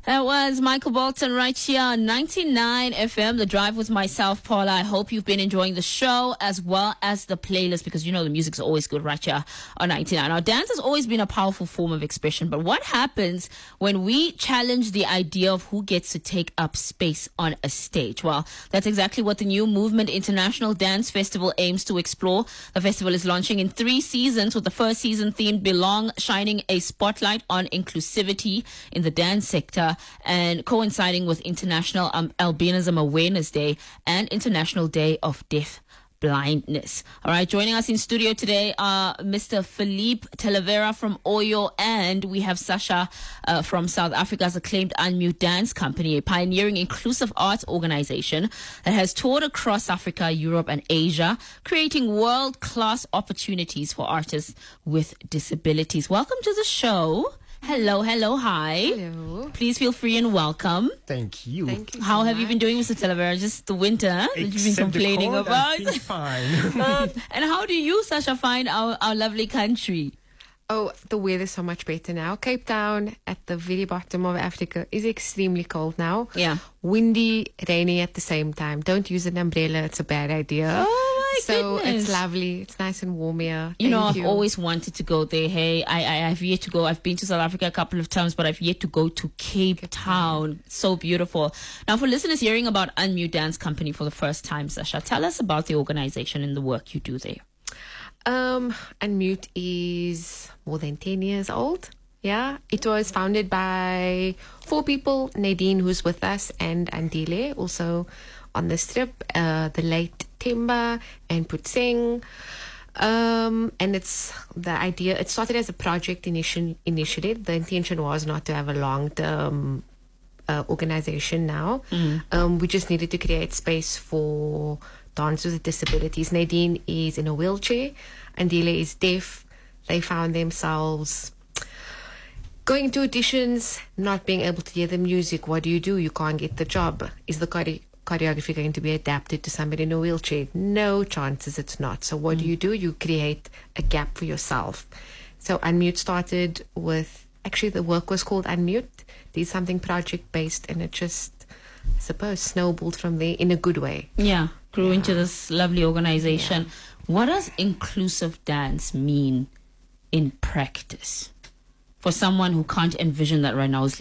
That was Michael Bolton right here on 99 FM, The Drive with myself, Paula. I hope you've been enjoying the show as well as the playlist, because you know the music's always good right here on 99. Now, dance has always been a powerful form of expression, but what happens when we challenge the idea of who gets to take up space on a stage? Well, that's exactly what the new Movement International Dance Festival aims to explore. The festival is launching in 3 seasons, with the first season themed Belong, shining a spotlight on inclusivity in the dance sector, and coinciding with International Albinism Awareness Day and International Day of Deaf Blindness. All right, joining us in studio today are Mr. Philippe Talavera from Oyo, and we have Sasha from South Africa's acclaimed Unmute Dance Company, a pioneering inclusive arts organization that has toured across Africa, Europe, and Asia, creating world-class opportunities for artists with disabilities. Welcome to the show. Hello, hi. Hello. Please feel free and welcome. Thank you. Thank you. How have you been doing, Mr. Talavera? Just the winter that you've been complaining about? I've been fine. And how do you, Sasha, find our lovely country? Oh, the weather's so much better now. Cape Town, at the very bottom of Africa, is extremely cold now. Yeah. Windy, rainy at the same time. Don't use an umbrella. It's a bad idea. Oh, my So goodness. it's lovely. It's nice and warm here. You know, Thank I've always wanted to go there. Hey, I've yet to go. I've been to South Africa a couple of times, but I've yet to go to Cape Town. So beautiful. Now, for listeners hearing about Unmute Dance Company for the first time, Sasha, tell us about the organization and the work you do there. Unmute is more than 10 years old. Yeah, it was founded by 4 people: Nadine, who's with us, and Andile, also on the strip, the late Timba and Putsing. And it's the idea, it started as a project initially. The intention was not to have a long-term organization now. We just needed to create space for dancers with disabilities. Nadine is in a wheelchair. Andile is deaf. They found themselves going to auditions, not being able to hear the music. What do? You can't get the job. Is the choreography going to be adapted to somebody in a wheelchair? No chances it's not. So what do? You create a gap for yourself. So Unmute started with, actually the work was called Unmute. Did something project-based, and it just, I suppose, snowballed from there in a good way. Yeah, grew into this lovely organization. Yeah. What does inclusive dance mean in practice? For someone who can't envision that right now, is